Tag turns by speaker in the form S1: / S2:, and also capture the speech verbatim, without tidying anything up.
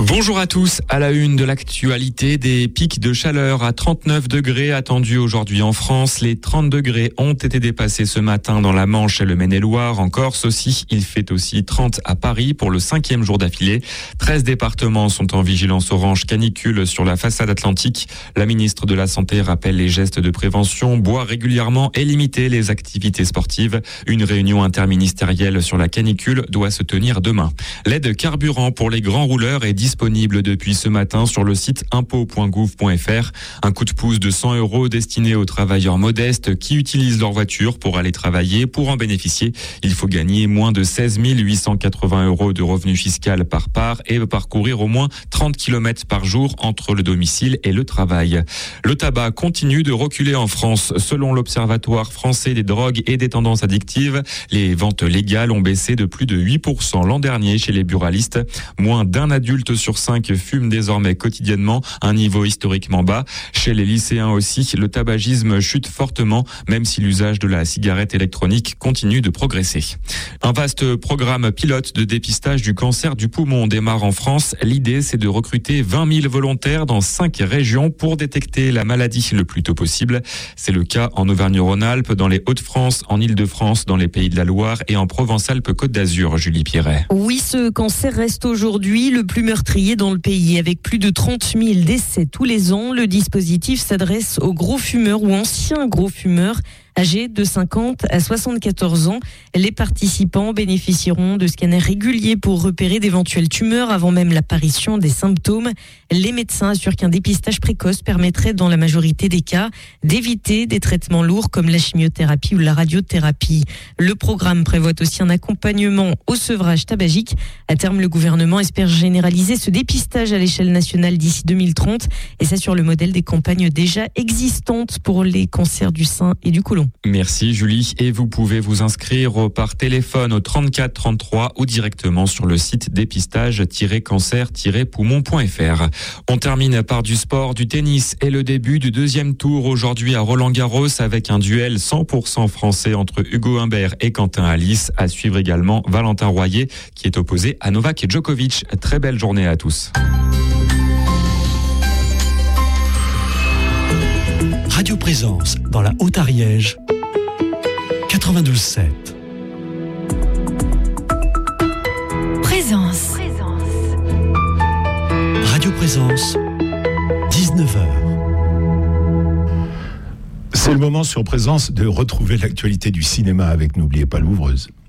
S1: Bonjour à tous, à la une de l'actualité, des pics de chaleur à trente-neuf degrés attendus aujourd'hui en France. Les trente degrés ont été dépassés ce matin dans la Manche et le Maine-et-Loire. En Corse aussi, il fait aussi trente à Paris pour le cinquième jour d'affilée. treize départements sont en vigilance orange canicule sur la façade atlantique. La ministre de la Santé rappelle les gestes de prévention, boire régulièrement et limiter les activités sportives. Une réunion interministérielle sur la canicule doit se tenir demain. L'aide carburant pour les grands rouleurs est disponible depuis ce matin sur le site impôt point gouv point f r. Un coup de pouce de cent euros destiné aux travailleurs modestes qui utilisent leur voiture pour aller travailler. Pour en bénéficier, il faut gagner moins de seize mille huit cent quatre-vingts euros de revenu fiscal par part et parcourir au moins trente kilomètres par jour entre le domicile et le travail. Le tabac continue de reculer en France. Selon l'Observatoire français des drogues et des tendances addictives, les ventes légales ont baissé de plus de huit pour cent l'an dernier chez les buralistes. Moins d'un adulte sur cinq fument désormais quotidiennement, un niveau historiquement bas. Chez les lycéens aussi, le tabagisme chute fortement, même si l'usage de la cigarette électronique continue de progresser. Un vaste programme pilote de dépistage du cancer du poumon démarre en France. L'idée, c'est de recruter vingt mille volontaires dans cinq régions pour détecter la maladie le plus tôt possible. C'est le cas en Auvergne-Rhône-Alpes, dans les Hauts-de-France, en Île-de-France, dans les Pays de la Loire et en Provence-Alpes-Côte d'Azur. Julie Pierret.
S2: Oui, ce cancer reste aujourd'hui le plus meurtrier dans le pays. Avec plus de trente mille décès tous les ans, le dispositif s'adresse aux gros fumeurs ou anciens gros fumeurs âgés de cinquante à soixante-quatorze ans. Les participants bénéficieront de scanners réguliers pour repérer d'éventuelles tumeurs avant même l'apparition des symptômes. Les médecins assurent qu'un dépistage précoce permettrait dans la majorité des cas d'éviter des traitements lourds comme la chimiothérapie ou la radiothérapie. Le programme prévoit aussi un accompagnement au sevrage tabagique. À terme, le gouvernement espère généraliser ce dépistage à l'échelle nationale d'ici deux mille trente et ça sur le modèle des campagnes déjà existantes pour les cancers du sein et du côlon.
S1: Merci Julie. Et vous pouvez vous inscrire par téléphone au trente-quatre trente-trois ou directement sur le site dépistage tiret cancer tiret poumon point f r. On termine par du sport, du tennis et le début du deuxième tour aujourd'hui à Roland-Garros avec un duel cent pour cent français entre Hugo Humbert et Quentin Halys. À suivre également Valentin Royer qui est opposé à Novak Djokovic. Très belle journée à tous.
S3: Radio Présence dans la Haute-Ariège, quatre-vingt-douze sept.
S4: Présence.
S3: Radio Présence, dix-neuf heures.
S5: C'est le moment sur Présence de retrouver l'actualité du cinéma avec N'oubliez pas l'ouvreuse.